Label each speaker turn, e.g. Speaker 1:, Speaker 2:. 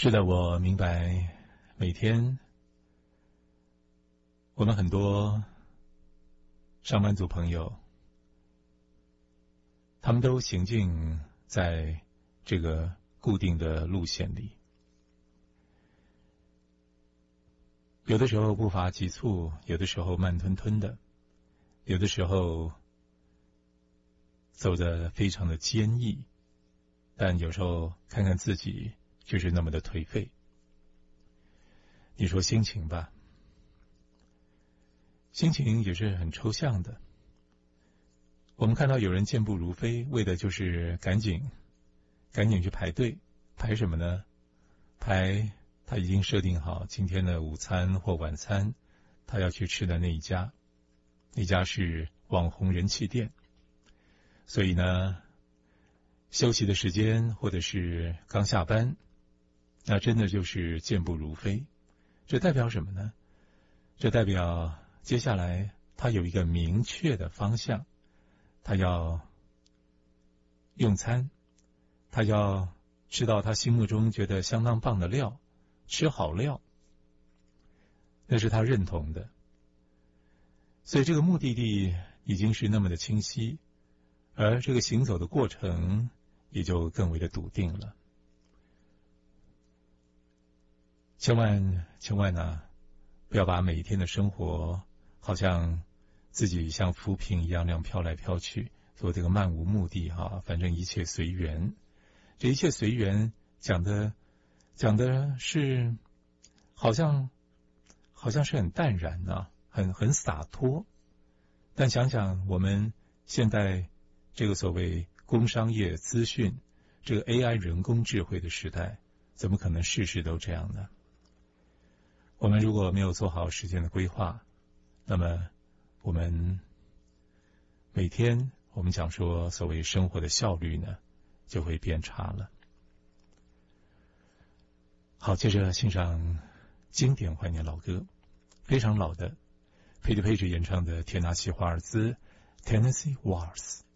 Speaker 1: 是的，我明白，每天我们很多上班族朋友，他们都行进在这个固定的路线里，有的时候步伐急促，有的时候慢吞吞的，有的时候走得非常的坚毅，但有时候看看自己就是那么的颓废。你说心情吧，心情也是很抽象的。我们看到有人健步如飞，为的就是赶紧去排队。排什么呢？排他已经设定好今天的午餐或晚餐，他要去吃的那一家，那家是网红人气店。所以呢，休息的时间或者是刚下班，那真的就是健步如飞。这代表什么呢？这代表接下来他有一个明确的方向，他要用餐，他要吃到他心目中觉得相当棒的料，吃好料，那是他认同的。所以这个目的地已经是那么的清晰，而这个行走的过程也就更为的笃定了。千万啊，不要把每一天的生活好像自己像浮萍一样那样飘来飘去，做这个漫无目的反正一切随缘。这一切随缘讲的是好像是很淡然很洒脱。但想想我们现在这个所谓工商业资讯，这个 AI 人工智慧的时代，怎么可能事事都这样呢？我们如果没有做好时间的规划，那么我们每天我们讲说所谓生活的效率呢，就会变差了。好，接着欣赏经典怀念老歌，非常老的，佩吉佩吉演唱的田纳西华尔兹 Tennessee Waltz。